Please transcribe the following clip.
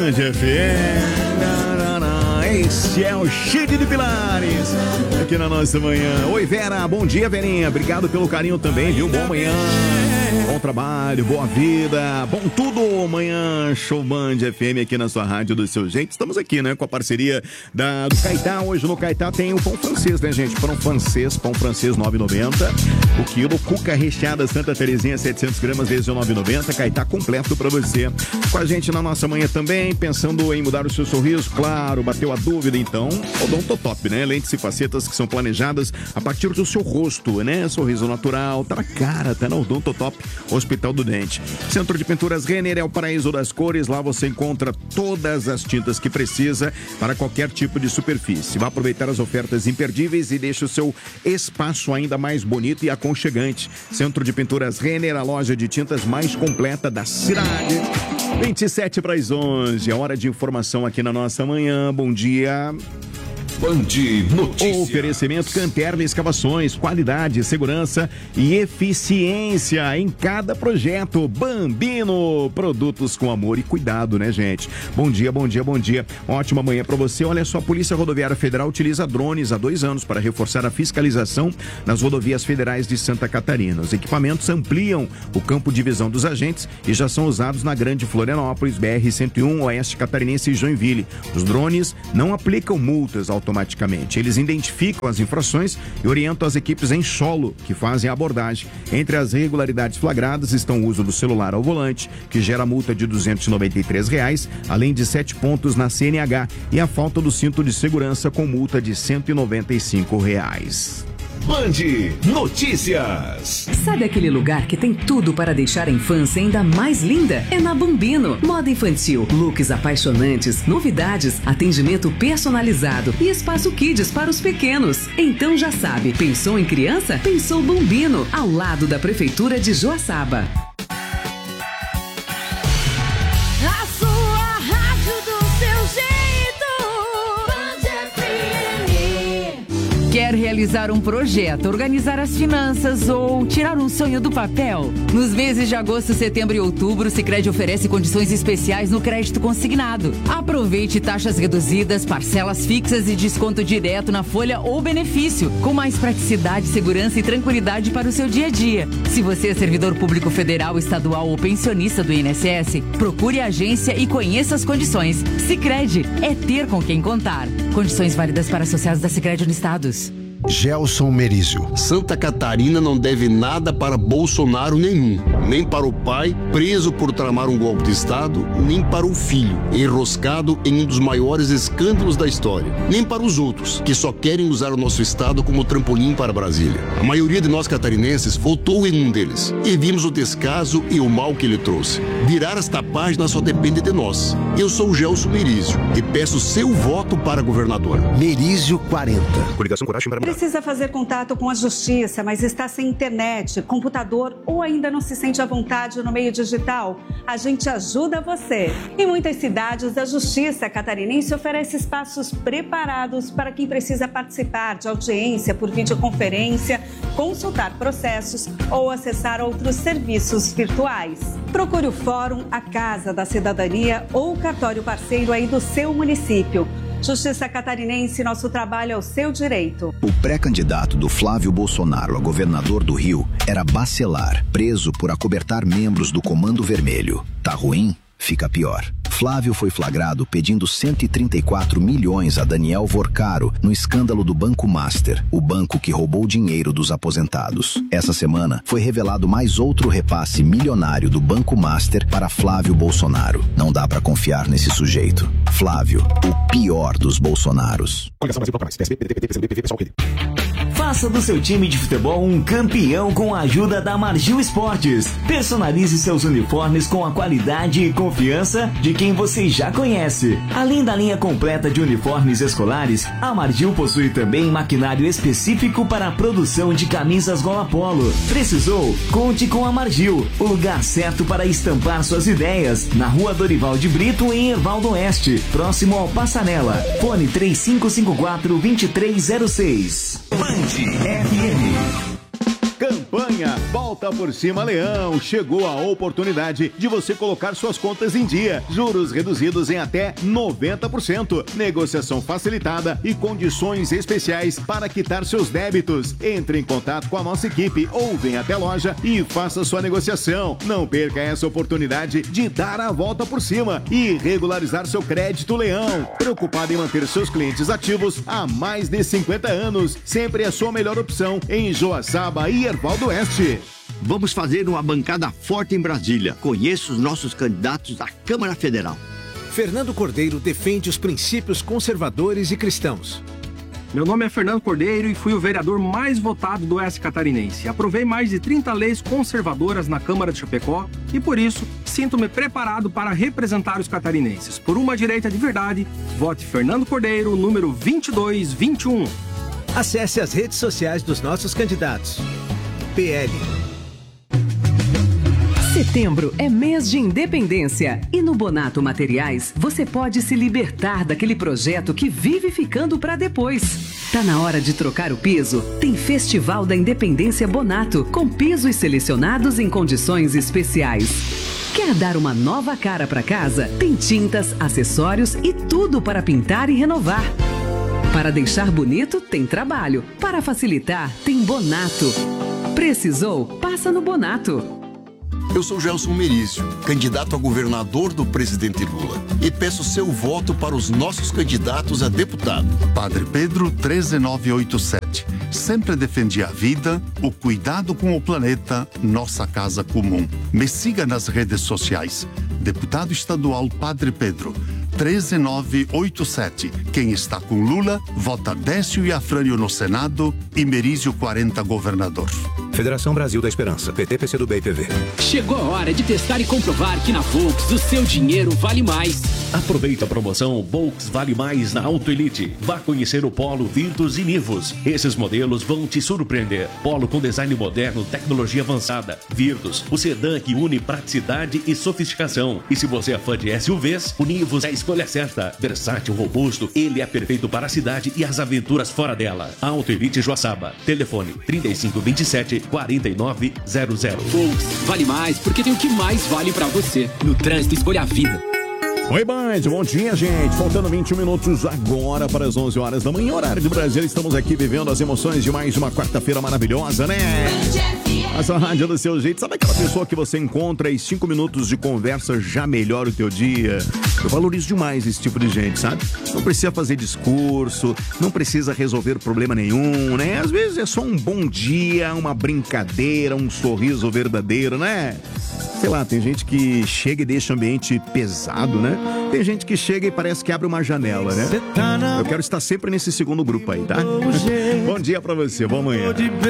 Band FM. Esse é o Cheio de Pilares aqui na nossa manhã. Oi, Vera, bom dia, Verinha. Obrigado pelo carinho também, viu? Bom manhã, bom trabalho, boa vida, bom tudo. Manhã, Show Band FM aqui na sua rádio do seu jeito. Estamos aqui, né, com a parceria do Caetá. Hoje no Caetá tem o pão francês, né, gente? Pão francês R$9,90 o quilo. Cuca recheada Santa Terezinha 700 gramas desde R$9,90. Caetá completo pra você. Com a gente na nossa manhã também, pensando em mudar o seu sorriso, claro, bateu a dúvida, então, Odontotop, né? Lentes e facetas que são planejadas a partir do seu rosto, né? Sorriso natural, tá na cara, tá na Odontotop, Hospital do Dente. Centro de Pinturas Renner é o paraíso das cores. Lá você encontra todas as tintas que precisa para qualquer tipo de superfície. Vá aproveitar as ofertas imperdíveis e deixe o seu espaço ainda mais bonito e aconchegante. Centro de Pinturas Renner, a loja de tintas mais completa da cidade. 7:57, a hora de informação aqui na nossa manhã. Bom dia. Band Notícias. Oferecimento Canterla Escavações, qualidade, segurança e eficiência em cada projeto. Bambino, produtos com amor e cuidado, né, gente? Bom dia, bom dia, bom dia. Ótima manhã pra você. Olha só, a Polícia Rodoviária Federal utiliza drones há 2 anos para reforçar a fiscalização nas rodovias federais de Santa Catarina. Os equipamentos ampliam o campo de visão dos agentes e já são usados na Grande Florianópolis, BR-101, Oeste Catarinense e Joinville. Os drones não aplicam multas automaticamente. Eles identificam as infrações e orientam as equipes em solo que fazem a abordagem. Entre as irregularidades flagradas estão o uso do celular ao volante, que gera multa de R$293, além de 7 pontos na CNH, e a falta do cinto de segurança com multa de R$195. Band Notícias. Sabe aquele lugar que tem tudo para deixar a infância ainda mais linda? É na Bambino. Moda infantil, looks apaixonantes, novidades, atendimento personalizado e espaço kids para os pequenos. Então já sabe, pensou em criança? Pensou Bambino, ao lado da Prefeitura de Joaçaba. A sua rádio do seu jeito. Band FM. Quer realizar um projeto, organizar as finanças ou tirar um sonho do papel? Nos meses de agosto, setembro e outubro, o Sicredi oferece condições especiais no crédito consignado. Aproveite taxas reduzidas, parcelas fixas e desconto direto na folha ou benefício, com mais praticidade, segurança e tranquilidade para o seu dia a dia. Se você é servidor público federal, estadual ou pensionista do INSS, procure a agência e conheça as condições. Sicredi é ter com quem contar. Condições válidas para associados da Sicredi Unistados. Gelson Merizio. Santa Catarina não deve nada para Bolsonaro nenhum, nem para o pai, preso por tramar um golpe de Estado, nem para o filho, enroscado em um dos maiores escândalos da história, nem para os outros, que só querem usar o nosso Estado como trampolim para Brasília. A maioria de nós catarinenses votou em um deles, e vimos o descaso e o mal que ele trouxe. Virar esta página só depende de nós. Eu sou o Gelson Merizio e peço seu voto para governador. Merizio 40. Coligação Coragem para Precisa fazer contato com a justiça, mas está sem internet, computador ou ainda não se sente à vontade no meio digital? A gente ajuda você. Em muitas cidades, a Justiça Catarinense oferece espaços preparados para quem precisa participar de audiência por videoconferência, consultar processos ou acessar outros serviços virtuais. Procure o Fórum, a Casa da Cidadania ou o cartório parceiro aí do seu município. Justiça Catarinense, nosso trabalho é o seu direito. O pré-candidato do Flávio Bolsonaro a governador do Rio era Bacelar, preso por acobertar membros do Comando Vermelho. Tá ruim? Fica pior. Flávio foi flagrado pedindo 134 milhões a Daniel Vorcaro no escândalo do Banco Master, o banco que roubou dinheiro dos aposentados. Essa semana foi revelado mais outro repasse milionário do Banco Master para Flávio Bolsonaro. Não dá pra confiar nesse sujeito. Flávio, o pior dos Bolsonaros. Faça do seu time de futebol um campeão com a ajuda da Margil Esportes. Personalize seus uniformes com a qualidade e confiança de quem você já conhece. Além da linha completa de uniformes escolares, a Margil possui também maquinário específico para a produção de camisas gola polo. Precisou? Conte com a Margil, o lugar certo para estampar suas ideias, na Rua Dorival de Brito, em Ervaldo Oeste, próximo ao Passarela. Fone 3554-2306. Band FM. Campanha campanha Volta por Cima Leão. Chegou a oportunidade de você colocar suas contas em dia. Juros reduzidos em até 90%. Negociação facilitada e condições especiais para quitar seus débitos. Entre em contato com a nossa equipe ou venha até a loja e faça sua negociação. Não perca essa oportunidade de dar a volta por cima e regularizar seu crédito Leão. Preocupado em manter seus clientes ativos há mais de 50 anos. Sempre a sua melhor opção em Joaçaba e Erval do Oeste. Vamos fazer uma bancada forte em Brasília. Conheça os nossos candidatos à Câmara Federal. Fernando Cordeiro defende os princípios conservadores e cristãos. Meu nome é Fernando Cordeiro e fui o vereador mais votado do Oeste Catarinense. Aprovei mais de 30 leis conservadoras na Câmara de Chapecó e, por isso, sinto-me preparado para representar os catarinenses. Por uma direita de verdade, vote Fernando Cordeiro, número 2221. Acesse as redes sociais dos nossos candidatos. PL. Setembro é mês de independência e no Bonato Materiais você pode se libertar daquele projeto que vive ficando para depois. Tá na hora de trocar o piso? Tem Festival da Independência Bonato, com pisos selecionados em condições especiais. Quer dar uma nova cara para casa? Tem tintas, acessórios e tudo para pintar e renovar. Para deixar bonito, tem trabalho. Para facilitar, tem Bonato. Precisou? Passa no Bonato. Eu sou Gelson Merizio, candidato a governador do presidente Lula, e peço seu voto para os nossos candidatos a deputado. Padre Pedro 13987. Sempre defendi a vida, o cuidado com o planeta, nossa casa comum. Me siga nas redes sociais. Deputado estadual Padre Pedro 13987. Quem está com Lula, vota Décio e Afrânio no Senado e Merizio 40 governador. Federação Brasil da Esperança, PT, PCdoB e PV. Chegou a hora de testar e comprovar que na Volks o seu dinheiro vale mais. Aproveita a promoção Volks Vale Mais na Auto Elite. Vá conhecer o Polo, Virtus e Nivus. Esses modelos vão te surpreender. Polo com design moderno, tecnologia avançada. Virtus, o sedã que une praticidade e sofisticação. E se você é fã de SUVs, o Nivus é a escolha certa. Versátil, robusto, ele é perfeito para a cidade e as aventuras fora dela. Auto Elite Joaçaba. Telefone 3527 4900. Volks vale mais porque tem o que mais vale pra você. No trânsito, escolha a vida. Oi, Band, bom dia, gente. Faltando 21 minutos agora para as 11 horas da manhã, horário de Brasília. Estamos aqui vivendo as emoções de mais uma quarta-feira maravilhosa, né? A sua rádio do seu jeito. Sabe aquela pessoa que você encontra e 5 minutos de conversa já melhora o teu dia? Eu valorizo demais esse tipo de gente, sabe? Não precisa fazer discurso, não precisa resolver problema nenhum, né? Às vezes é só um bom dia, uma brincadeira, um sorriso verdadeiro, né? Sei lá, tem gente que chega e deixa o ambiente pesado, né? Tem gente que chega e parece que abre uma janela, né? Eu quero estar sempre nesse segundo grupo aí, tá? Bom dia pra você, boa manhã.